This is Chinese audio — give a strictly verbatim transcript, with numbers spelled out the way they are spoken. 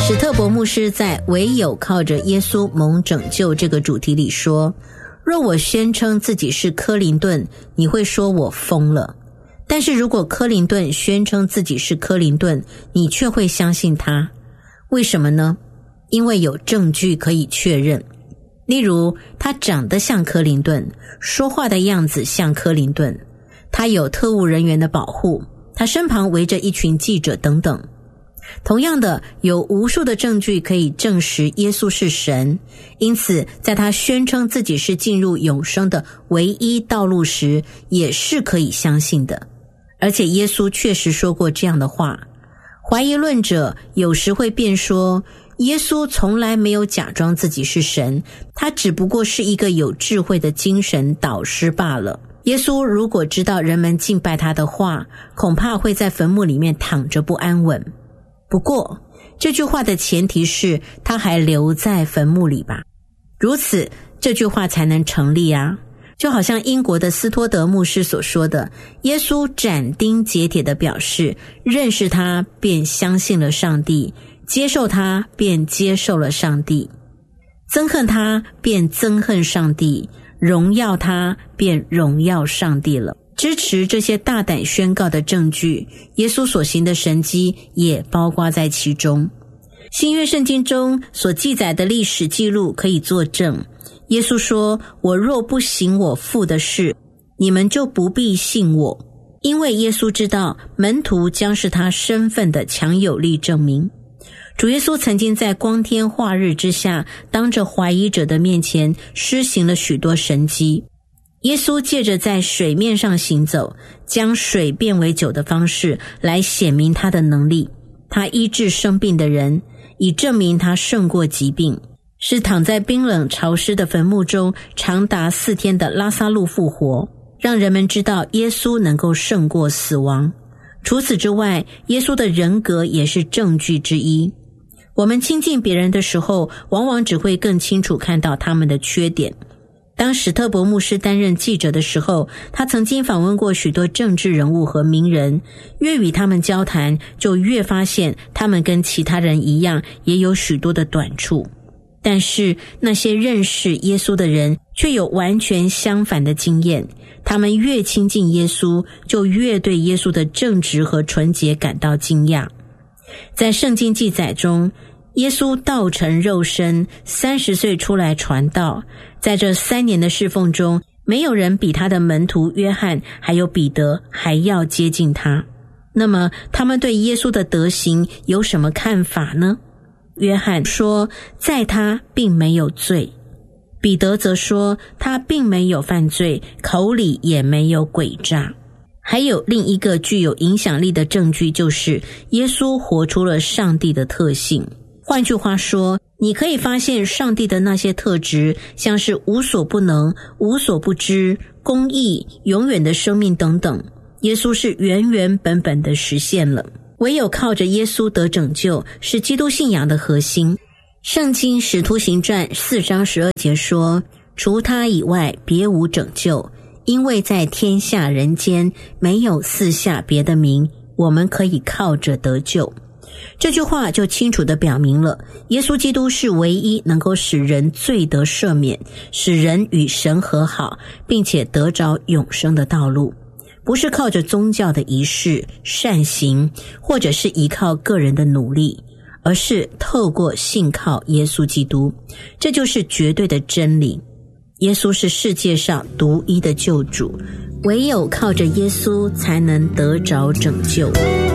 史特伯牧师在唯有靠着耶稣蒙拯救这个主题里说，若我宣称自己是柯林顿，你会说我疯了，但是如果柯林顿宣称自己是柯林顿，你却会相信他。为什么呢？因为有证据可以确认。例如，他长得像柯林顿，说话的样子像柯林顿，他有特务人员的保护，他身旁围着一群记者等等。同样的，有无数的证据可以证实耶稣是神，因此在他宣称自己是进入永生的唯一道路时，也是可以相信的。而且耶稣确实说过这样的话。怀疑论者有时会辩说，耶稣从来没有假装自己是神，他只不过是一个有智慧的精神导师罢了。耶稣如果知道人们敬拜他的话，恐怕会在坟墓里面躺着不安稳。不过，这句话的前提是他还留在坟墓里吧，如此这句话才能成立啊。就好像英国的斯托德牧师所说的，耶稣斩钉截铁地表示，认识他便相信了上帝，接受他便接受了上帝，憎恨他便憎恨上帝，荣耀他便荣耀上帝了。支持这些大胆宣告的证据，耶稣所行的神迹也包括在其中。新约圣经中所记载的历史记录可以作证，耶稣说，我若不行我父的事，你们就不必信我。因为耶稣知道门徒将是他身份的强有力证明。主耶稣曾经在光天化日之下，当着怀疑者的面前施行了许多神迹。耶稣借着在水面上行走，将水变为酒的方式来显明他的能力。他医治生病的人，以证明他胜过疾病，是躺在冰冷潮湿的坟墓中长达四天的拉撒路复活，让人们知道耶稣能够胜过死亡。除此之外，耶稣的人格也是证据之一。我们亲近别人的时候，往往只会更清楚看到他们的缺点。当史特伯牧师担任记者的时候，他曾经访问过许多政治人物和名人，越与他们交谈，就越发现他们跟其他人一样，也有许多的短处。但是那些认识耶稣的人却有完全相反的经验，他们越亲近耶稣，就越对耶稣的正直和纯洁感到惊讶。在圣经记载中，耶稣道成肉身，三十岁出来传道，在这三年的侍奉中，没有人比他的门徒约翰还有彼得还要接近他。那么他们对耶稣的德行有什么看法呢？约翰说，在他并没有罪。彼得则说，他并没有犯罪，口里也没有诡诈。还有另一个具有影响力的证据，就是耶稣活出了上帝的特性。换句话说，你可以发现上帝的那些特质，像是无所不能、无所不知、公义、永远的生命等等，耶稣是原原本本的实现了。唯有靠着耶稣得拯救，是基督信仰的核心。圣经使徒行传四章十二节说，除他以外别无拯救，因为在天下人间没有赐下别的名，我们可以靠着得救。这句话就清楚地表明了，耶稣基督是唯一能够使人罪得赦免，使人与神和好，并且得着永生的道路。不是靠着宗教的仪式、善行，或者是依靠个人的努力，而是透过信靠耶稣基督。这就是绝对的真理。耶稣是世界上独一的救主，唯有靠着耶稣才能得着拯救。